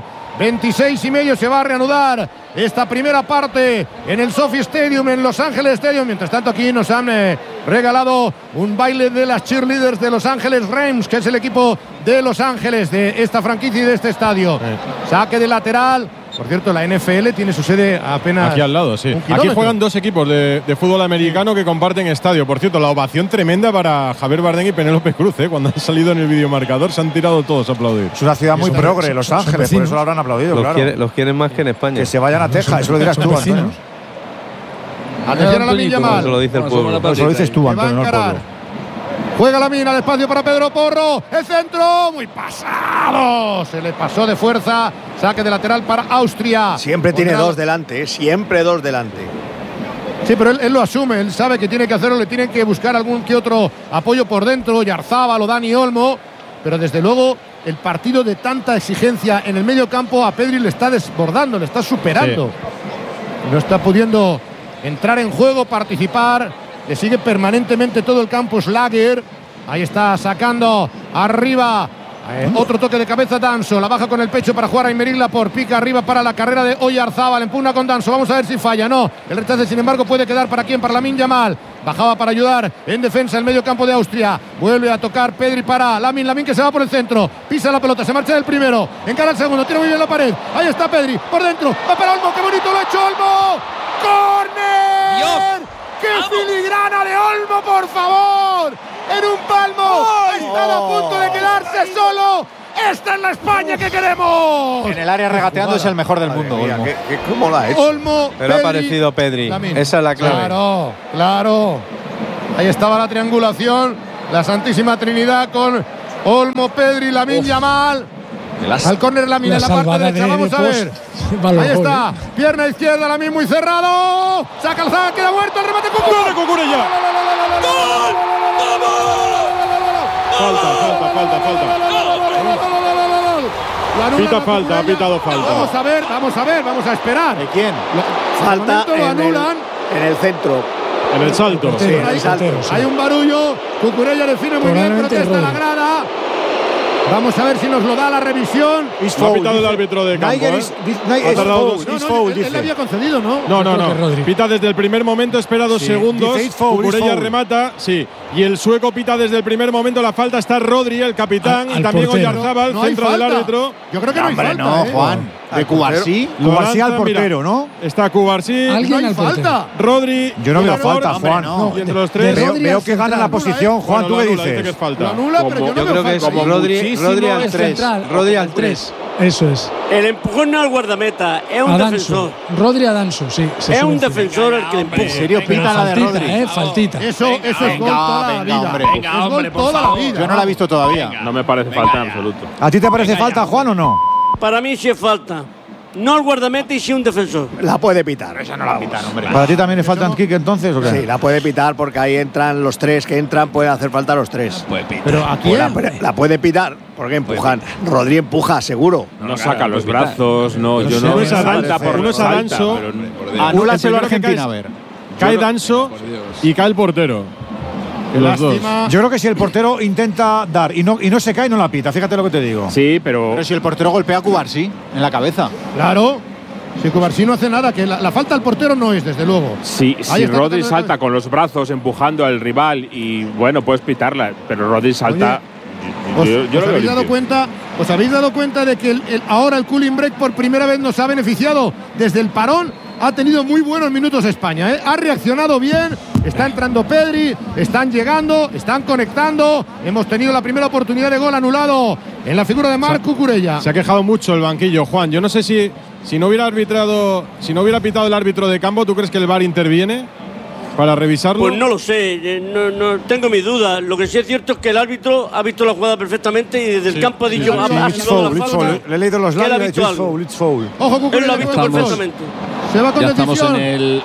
26:30 se va a reanudar esta primera parte en el SoFi Stadium, en Los Ángeles Stadium. Mientras tanto, aquí nos han regalado un baile de las cheerleaders de Los Ángeles Rams, que es el equipo de Los Ángeles, de esta franquicia y de este estadio. Saque de lateral. Por cierto, la NFL tiene su sede apenas aquí al lado, sí. Aquí juegan dos equipos de fútbol americano que comparten estadio. Por cierto, la ovación tremenda para Javier Bardem y Penélope Cruz, cuando han salido en el videomarcador, se han tirado todos a aplaudir. Es una ciudad muy progre, Los Ángeles, por eso lo habrán aplaudido, los quieren más que en España. Que se vayan a Texas, eso lo dirás tú, Antonio. Atención a Lamine Yamal. Eso lo dice el pueblo. Eso lo dices tú, Antonio, no el pueblo. Juega Lamine al espacio para Pedro Porro. El centro, muy pasado. Se le pasó de fuerza. Saque de lateral para Austria. Siempre tiene dos delante, siempre dos delante. Sí, pero él lo asume. Él sabe que tiene que hacerlo. Le tienen que buscar algún que otro apoyo por dentro. Oyarzábal o Dani Olmo. Pero desde luego el partido de tanta exigencia en el medio campo a Pedri le está desbordando, le está superando. Sí. No está pudiendo entrar en juego, participar. Le sigue permanentemente todo el campo Schlager. Ahí está sacando arriba. Otro toque de cabeza Danso. La baja con el pecho para jugar a Aymeric Laporte. Pica arriba para la carrera de Oyarzábal. Empugna con Danso. Vamos a ver si falla. No. El rechace, sin embargo, puede quedar para quién. Para Lamine Yamal. Bajaba para ayudar en defensa el medio campo de Austria. Vuelve a tocar Pedri para Lamine. Lamine que se va por el centro. Pisa la pelota. Se marcha del primero. Encara el segundo. Tira muy bien la pared. Ahí está Pedri. Por dentro. Va para Olmo. ¡Qué bonito lo ha hecho Olmo! ¡Córner! ¡Dios! ¡Qué filigrana de Olmo, por favor! ¡En un palmo! ¡Está a punto de quedarse solo! ¡Esta es la España que queremos! En el área regateando es el mejor del mundo, mía, Olmo. ¿Cómo la ha hecho? Olmo, pero Pedri, ha aparecido Pedri. Esa es la clave. Claro, claro. Ahí estaba la triangulación. La Santísima Trinidad con Olmo, Pedri, Lamine Yamal. Al córner Lamine en la parte derecha, vamos a ver. Ahí está, pierna izquierda, Lamine muy cerrado. Saca el saque, queda muerto, el remate Cucurella. Falta. Pita falta, ha pitado falta. Vamos a esperar. ¿De quién? Falta en el centro. En el salto. Sí, en el salto. Hay un barullo, Cucurella define muy bien, protesta la grada. Vamos a ver si nos lo da la revisión. Ha pitado el árbitro de campo. Él le había concedido, ¿no? No. Pita desde el primer momento, espera 2 segundos. Cucurella remata, sí. Y el sueco pita desde el primer momento la falta. Está Rodri, el capitán, y también Oyarzábal, centro del árbitro. Yo creo que no hay falta. No, Juan. De Cubarsí. Cubarsí al portero, ¿no? Está Cubarsí. ¿Alguien hay falta? Rodri. Yo no veo falta, Juan. Y entre los tres. Veo que gana la posición, Juan. ¿Tú qué dices? Lo anula, pero yo no veo falta. Rodri al 3. Eso es. El empujón no al guardameta, es un defensor. Rodri a Danso, sí. Es un defensor el que le empuja. En serio, pita la de Rodri. Faltita. Eso es gol toda la vida. Es gol toda la vida. Yo no la he visto todavía. No me parece falta en absoluto. ¿A ti te parece falta, Juan, o no? Para mí sí es falta. No al guardameta y sí un defensor. La puede pitar. Esa no la pitan, hombre. ¿Para ti también le faltan kick entonces o qué? Sí, la puede pitar porque ahí entran los tres que entran, puede hacer falta los tres. Pero ¿a quién? La puede pitar porque empujan. Rodri empuja, seguro. No saca los brazos, no. Yo no. Uno es a Falta Danso, por uno es a falta, Danso. pero Anúlaselo a El primero que Argentina, a ver. Cae Danso y cae el portero. Los dos. Lástima. Yo creo que si el portero intenta dar y no se cae, no la pita. Fíjate lo que te digo. Sí, pero Pero si el portero golpea a Cubarsí en la cabeza. Claro. Si Cubarsí no hace nada, que la falta al portero no es, desde luego. si Ahí está Rodri tratando de- salta con los brazos empujando al rival y bueno, puedes pitarla, pero Rodri salta. ¿Os yo lo veo habéis dado limpio. cuenta? ¿Os habéis dado cuenta de que ahora el cooling break por primera vez nos ha beneficiado? Desde el parón ha tenido muy buenos minutos España, ¿eh? Ha reaccionado bien, está entrando Pedri, están llegando, están conectando. Hemos tenido la primera oportunidad de gol anulado en la figura de Marc Cucurella. Se ha quejado mucho el banquillo, Juan. Yo no sé si no hubiera pitado el árbitro de campo, ¿tú crees que el VAR interviene para revisarlo? Pues no lo sé, no tengo mis dudas. Lo que sí es cierto es que el árbitro ha visto la jugada perfectamente y desde el campo ha dicho Sí, ha it's sido foul, la it's falta. foul. Le he leído los que él ha labios y le he visto dicho it's algo. foul, it's foul. Ojo, Él lo Cucurella ha visto con perfectamente. Se va con Ya estamos decisión. en el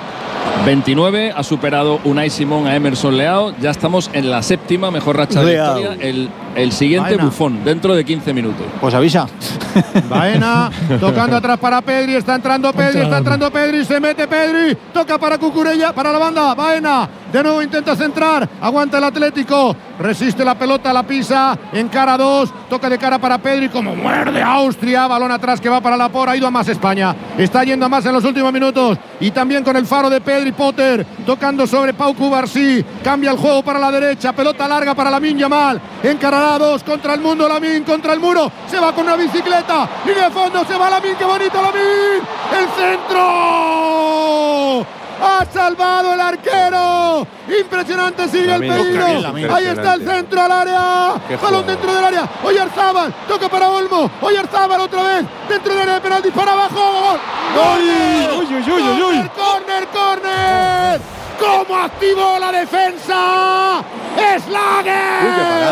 29, ha superado Unai Simón a Emerson Leao. Ya estamos en la séptima mejor racha de Leao. victoria. El siguiente Baena. Buffon, dentro de 15 minutos. Pues avisa. Baena tocando atrás para Pedri, está entrando Pedri, se mete Pedri, toca para Cucurella, para la banda, Baena, de nuevo intenta centrar, aguanta el Atlético, resiste la pelota, la pisa, encara dos, toca de cara para Pedri, como muerde Austria, balón atrás que va para Laporte, ha ido a más España, está yendo a más en los últimos minutos, y también con el faro de Pedri, Potter, tocando sobre Pau Cubarsí, cambia el juego para la derecha, pelota larga para Lamine Yamal, encarará dos contra el mundo, Lamine contra el muro, se va con una bicicleta, línea de fondo, se va Lamine, qué bonito Lamine, el centro, ha salvado el arquero, impresionante, sigue el peligro, ahí está el centro al área, balón dentro del área, Oyarzábal, toca para Olmo, Oyarzábal otra vez, dentro del área de penal, dispara abajo, gol, córner, ¿cómo activó la defensa? ¡Schlager!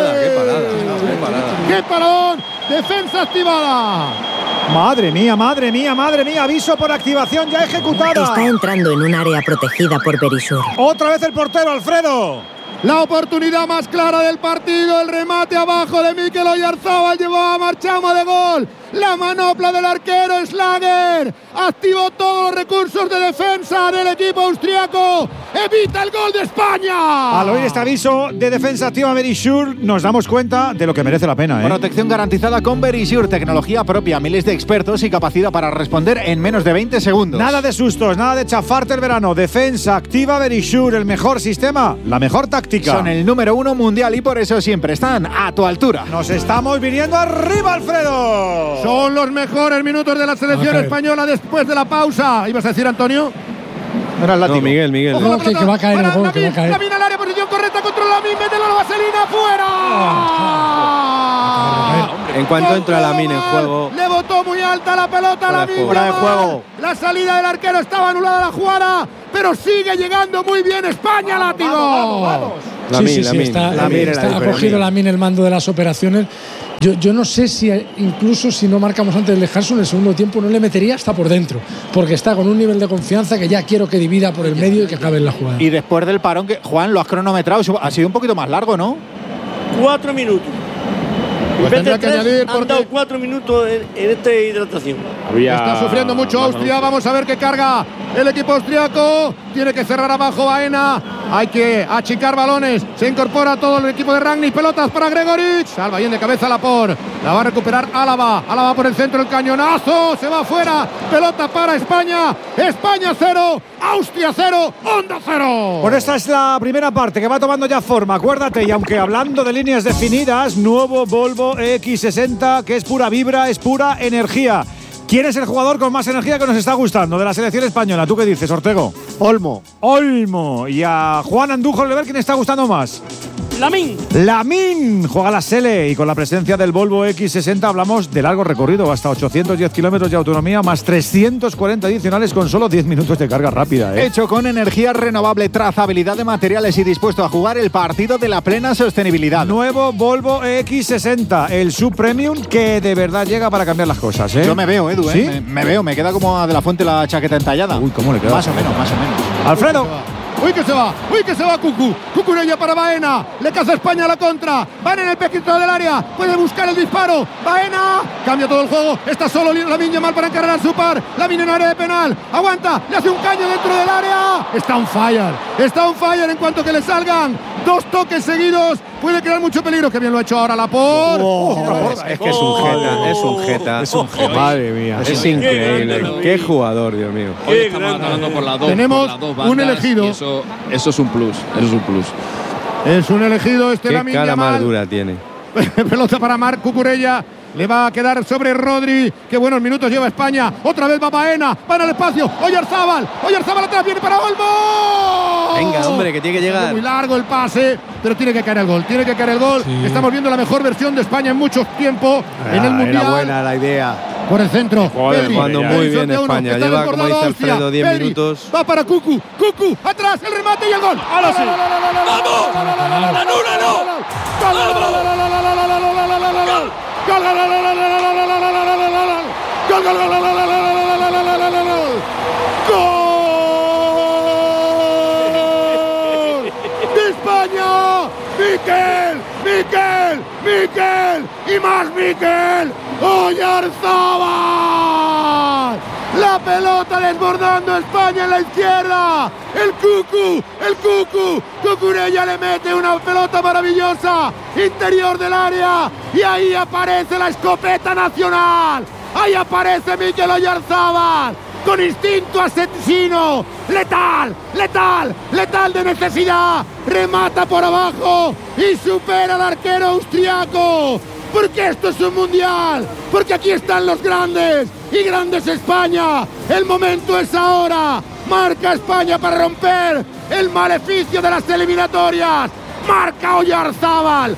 ¡Qué paradón! ¡Defensa activada! Madre mía, aviso por activación ya ejecutada. Está entrando en un área protegida por Berisur. Otra vez el portero, Alfredo. La oportunidad más clara del partido, el remate abajo de Mikel Oyarzábal llevaba a Marchamo de gol. La manopla del arquero Schlager activó todos los recursos de defensa del equipo austriaco. Evita el gol de España. Al oír este aviso de defensa activa Berisur, nos damos cuenta de lo que merece la pena, ¿eh? Protección garantizada con Berisur, tecnología propia, miles de expertos y capacidad para responder en menos de 20 segundos. Nada de sustos, nada de chafarte el verano. Defensa activa Berisur, el mejor sistema, la mejor táctica. Son el número 1 mundial y por eso siempre están a tu altura. Nos estamos viniendo arriba, Alfredo. Son los mejores minutos de la selección española después de la pausa. ¿Ibas a decir, Antonio? Era el látigo. No, Miguel. Ojo la que pelota va a caer el para gol, que va a caer. Lamine al área, posición correcta, controla Lamine, mételo a la vaselina, fuera. En cuanto entra Lamine en juego, Le botó muy alta la pelota a Lamine. fuera de juego. La salida del arquero estaba anulada la jugada, pero sigue llegando muy bien España, látigo. Sí, está ha cogido Lamine el mando de las operaciones. Yo no sé si incluso si no marcamos antes de dejarse en el segundo tiempo no le metería hasta por dentro, porque está con un nivel de confianza que ya quiero que divida por el medio y que acabe en la jugada. Y después del parón, que Juan lo has cronometrado, ha sido un poquito más largo, ¿no? 4 minutos. Pues En vez de tendrá que 3, añadir han porque dado 4 minutos en esta hidratación. está sufriendo mucho Austria. Vamos a ver qué carga el equipo austriaco. Tiene que cerrar abajo Baena. Hay que achicar balones. Se incorpora todo el equipo de Rangnick. Pelotas para Gregoric. Salva bien de cabeza Laporte. La va a recuperar Álava. Álava por el centro. El cañonazo. Se va afuera. Pelota para España. España 0. Austria 0. Honda 0. Pues esta es la primera parte que va tomando ya forma. Acuérdate, y aunque hablando de líneas definidas, nuevo Volvo EX60, que es pura vibra, es pura energía. ¿Quién es el jugador con más energía que nos está gustando de la selección española? ¿Tú qué dices, Ortego? Olmo. Olmo. ¿Y a Juan Andújar Lever quién está gustando más? Lamine juega la Sele y con la presencia del Volvo X60 hablamos de largo recorrido, hasta 810 kilómetros de autonomía, más 340 adicionales con solo 10 minutos de carga rápida. Hecho con energía renovable, trazabilidad de materiales y dispuesto a jugar el partido de la plena sostenibilidad. Nuevo Volvo X60, el sub-premium que de verdad llega para cambiar las cosas. Yo me veo, Edu, ¿Sí? me veo, me queda como a De La Fuente la chaqueta entallada. Uy, ¿cómo le queda? Más o menos. Alfredo. Uy, que se va Cucu. Cucurella para Baena. Le caza España a la contra. Van en el pequeño del área. Puede buscar el disparo. Baena. Cambia todo el juego. Está solo Lamine Yamal para encargar a su par. Lamine en área de penal. Aguanta. Le hace un caño dentro del área. Está on fire en cuanto que le salgan 2 toques seguidos. Puede crear mucho peligro. Que bien lo ha hecho ahora Laporte. Es que es un jeta. Madre mía. Es increíble. Qué jugador, Dios mío. Hoy estamos hablando por las dos. Tenemos por las dos bandas, un elegido. Y eso es un plus. Es un elegido Qué Lamine cara Yamal. más dura tiene. Pelota para Marc Cucurella. Le va a quedar sobre Rodri. Qué buenos minutos lleva España. Otra vez va Baena. Van al espacio. Oyarzábal atrás. Viene para Olmo. Venga, hombre, que tiene que llegar. Muy largo el pase, pero tiene que caer el gol. Sí. Estamos viendo la mejor versión de España en mucho tiempo en el Mundial. Era buena la idea. Por el centro. Jugando muy bien España. Lleva, como dice Alfredo, 10 Pedri. minutos. Va para Cucu. Atrás, el remate y el gol. ¡Ahora sí! ¡Vamos! ¡Anúlalo! ¡De España! ¡Miquel! ¡Y más Miquel! ¡Oyarzábal! La pelota desbordando España en la izquierda. El Cucu. Cucurella le mete una pelota maravillosa. Interior del área. Y ahí aparece la escopeta nacional. Ahí aparece Miquel Oyarzábal. Con instinto asesino. Letal de necesidad. Remata por abajo. Y supera al arquero austriaco. Porque esto es un mundial, porque aquí están los grandes, y grande es España. El momento es ahora. Marca España para romper el maleficio de las eliminatorias. Marca Oyarzábal.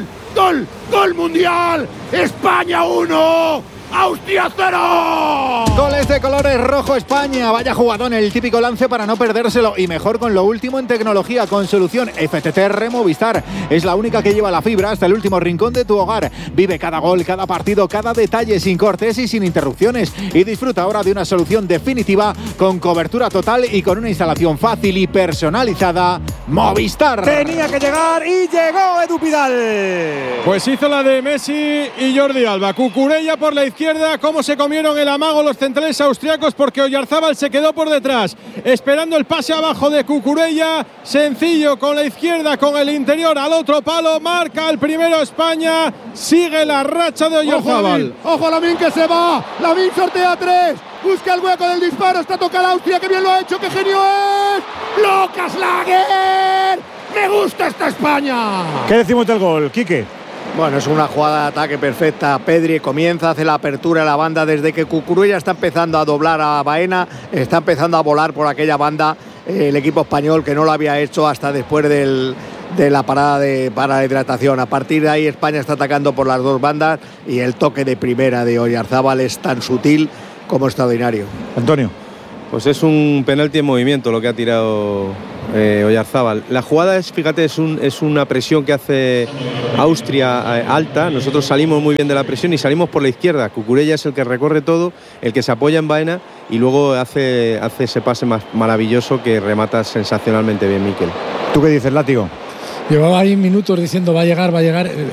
Gol mundial. España 1. ¡Austria 0! Goles de colores rojo España. Vaya jugadón, el típico lance para no perdérselo. Y mejor con lo último en tecnología, con solución FTTR Movistar. Es la única que lleva la fibra hasta el último rincón de tu hogar. Vive cada gol, cada partido, cada detalle sin cortes y sin interrupciones. Y disfruta ahora de una solución definitiva con cobertura total y con una instalación fácil y personalizada. Movistar. Tenía que llegar y llegó Edu Pidal. Pues hizo la de Messi y Jordi Alba. Cucurella por la izquierda. Cómo se comieron el amago los centrales austriacos, porque Oyarzábal se quedó por detrás esperando el pase abajo de Cucurella. Sencillo con la izquierda, con el interior al otro palo. Marca el primero España. Sigue la racha de Oyarzábal. Ojo Lamine que se va. Lamine sortea 3. Busca el hueco del disparo. Está tocada Austria. Que bien lo ha hecho. ¡Qué genio es! ¡Lucas Lager! ¡Me gusta esta España! ¿Qué decimos del gol, Quique? Bueno, es una jugada de ataque perfecta. Pedri comienza, hace la apertura de la banda. Desde que Cucurella está empezando a doblar a Baena, está empezando a volar por aquella banda el equipo español, que no lo había hecho hasta después de la parada para la hidratación. A partir de ahí España está atacando por las dos bandas y el toque de primera de Oyarzábal es tan sutil como extraordinario. Antonio. Pues es un penalti en movimiento lo que ha tirado Oyarzábal. La jugada es, fíjate, es una presión que hace Austria alta. Nosotros salimos muy bien de la presión y salimos por la izquierda. Cucurella es el que recorre todo, el que se apoya en Baena y luego hace ese pase más maravilloso que remata sensacionalmente bien Miquel. ¿Tú qué dices, Látigo? Llevaba ahí minutos diciendo va a llegar.